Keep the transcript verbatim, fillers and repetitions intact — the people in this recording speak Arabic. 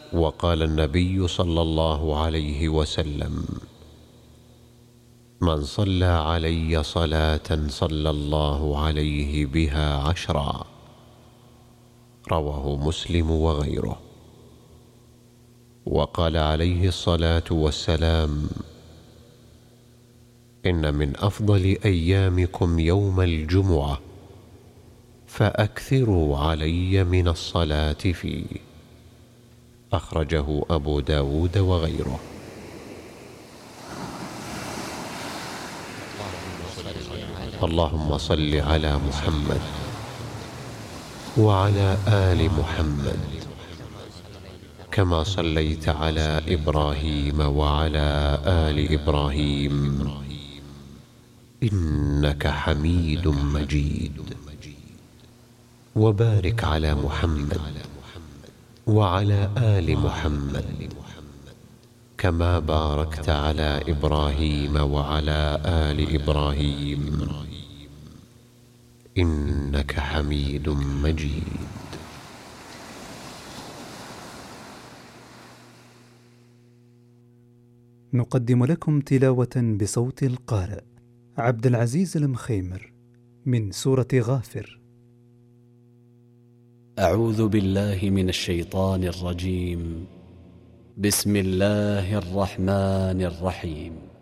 وقال النبي صلى الله عليه وسلم: من صلى علي صلاة صلى الله عليه بها عشرا. رواه مسلم وغيره. وقال عليه الصلاة والسلام: إن من أفضل أيامكم يوم الجمعة، فأكثروا علي من الصلاة فيه. أخرجه أبو داود وغيره. اللهم صل على محمد وعلى آل محمد كما صليت على إبراهيم وعلى آل إبراهيم إنك حميد مجيد. وبارك على محمد وعلى آل محمد كما باركت على إبراهيم وعلى آل إبراهيم إنك حميد مجيد. نقدم لكم تلاوة بصوت القارئ عبد العزيز المخيمر من سورة غافر. أعوذ بالله من الشيطان الرجيم. بسم الله الرحمن الرحيم.